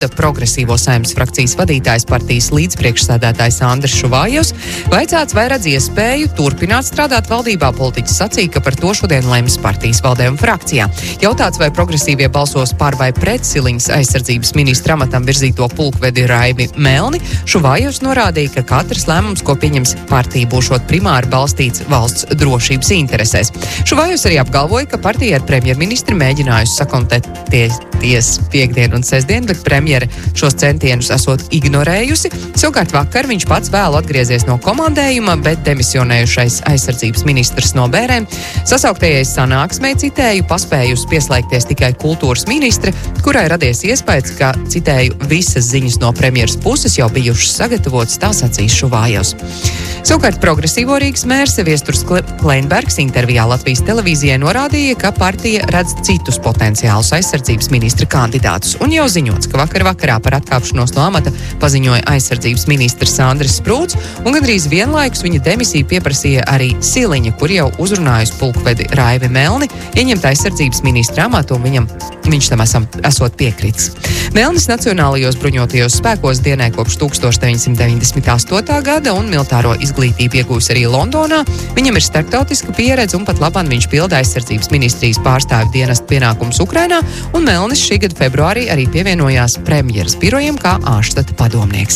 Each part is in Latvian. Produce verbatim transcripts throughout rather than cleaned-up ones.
Progresīvo Saeimas frakcijas vadītājs partijas līdzpriekšsēdētājs Andris Šuvājevs vaicāts, vai redz iespēju turpināt strādāt valdībā. Politiķis sacīja, ka par to šodien lems partijas valdē un frakcijā. Jautāts, vai progresīvie balsos par vai pret Siliņas aizsardzības ministra amatam virzīto pulkvedi Raivi Melni, Šuvājevs norādīja, ka katrs lēmums, ko pieņems partija, būšot primāri balstīts valsts drošības interesēs. Šuvājevs arī apgalvoja, ka partija ar premjerministri mēģinājusi sakontaktēties piekdien un sestdien, bet premjer šos centienus esot ignorējusi. Savukārt vakar viņš pats vēlu atgriezies no komandējuma, bet demisionējušais aizsardzības ministrs no Bērēm sasauktajai sanāksmei, citēju, paspējusi pieslēgties tikai kultūras ministre, kurai radies iespējas, ka, citēju, visas ziņas no premjeras puses jau bijušas sagatavotas, tā sacīs Šuvājevs. Savukārt progresīvo Rīgas mērs Viesturs Kleinbergs intervijā Latvijas televīzijai norādīja, ka partija redz citus potenciālus aizsardzības ministra kandidātus, un jau ziņots, ka vakar vakarā par atkāpšanos no amata paziņoja aizsardzības ministrs Andris Sprūts, un gandrīz vienlaikus viņa demisiju pieprasīja arī Siliņa, kur jau uzrunājusi pulkvedi Raivi Melni, ieņemt aizsardzības ministra amatu, un viņam, viņš tam esam, esot piekritis. Melnis Nacionālajos bruņotajos spēkos dienē kopš tūkstoš deviņsimt deviņdesmit astotā gada un militāro izglītību iegūs arī Londonā. Viņam ir starptautiska pieredze, un pat labāk viņš pilda aizsardzības ministrijas pārstāvju dienestu pienākumus Ukrainā, un Melnis šī gada februārī arī pievienojās premjeras birojam kā ārštata padomnieks.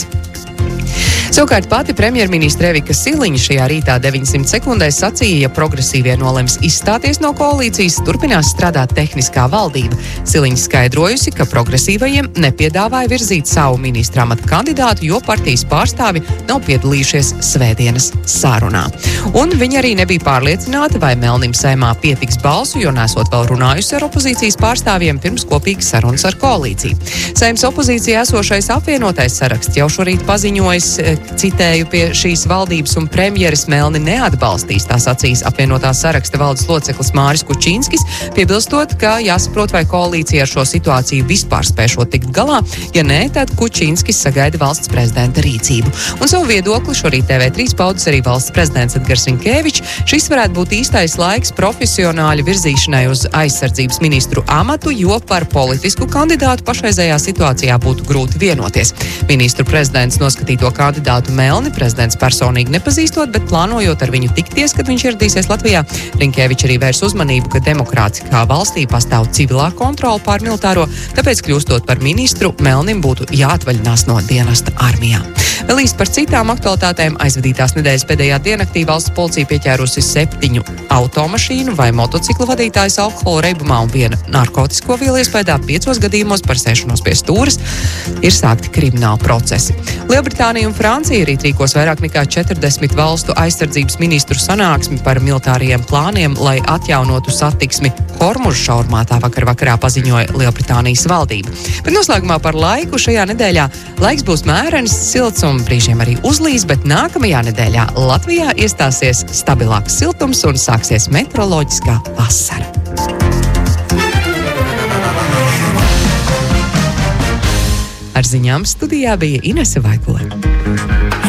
Savukārt pati premjerministre Evika Siliņa šajā rītā deviņsimt sekundēs sacīja, ja progresīvie nolems izstāties no koalīcijas, turpinās strādāt tehniskā valdība. Siliņa skaidrojusi, ka progresīvajiem nepiedāvāja virzīt savu ministra amata kandidātu, jo partijas pārstāvi nav piedalījušies svētdienas sarunā. Un viņa arī nebija pārliecināta, vai Melnim Saeimā pietiks balsu, jo nesot vēl runājusi ar opozīcijas pārstāvjiem pirms kopīgas sarunas ar koalīciju. Saeimas opozīcijā esošais apvienotais saraksts jau šorīt paziņojis, citēju, pie šīs valdības un premjeras Melni neatbalstīs, tā sacīs apvienotā saraksta valdes loceklis Māris Kučinskis, piebilstot, ka jāsaprot, vai koalīcija ar šo situāciju vispār spēšot tikt galā, ja nē, tad Kučinskis sagaida valsts prezidenta rīcību. Un savu viedokli šorīt T V trīs paudis arī valsts prezidents Edgars Rinkēvičs. Šis varētu būt īstais laiks profesionāļu virzīšanai uz aizsardzības ministru amatu, jo par politisku kandidātu pašreizējā situācijā būtu grūti vienoties. Ministru prezidents noskatīto kandidātu Melni prezidents personīgi nepazīstot, bet plānojot ar viņu tikties, kad viņš ieradīsies Latvijā. Rinkēvičs arī vērs uzmanību, ka demokrātiskā valstī pastāv civilā kontrola pār militāro, tāpēc kļūstot par ministru, Melnim būtu jāatvaļinās no dienesta armijā. Vēl īsti par citām aktualitātēm. Aizvadītās nedēļas pēdējā diennaktī valsts policija pieķērusi septiņu automašīnu vai motociklu vadītājus alkohola reibumā un viena narkotisko vielu iespējā. Piecos gadījumos par sēšanos pie stūres ir sākti krimināli procesi. Lielbritānija un Francija arī rīkos vairāk nekā četrdesmit valstu aizsardzības ministru sanāksmi par militāriem plāniem, lai atjaunotu satiksmi Hormužu šaurumā, tā vakar vakarā paziņoja Lielbritānijas valdība. Bet noslēgumā par laiku šajā nedēļā laiks būs mērens, silts un brīžiem arī uzlīs, bet nākamajā nedēļā Latvijā iestāsies stabilāks siltums un sāksies meteoroloģiskā vasara. Ar ziņām studijā bija Inese Vaigule.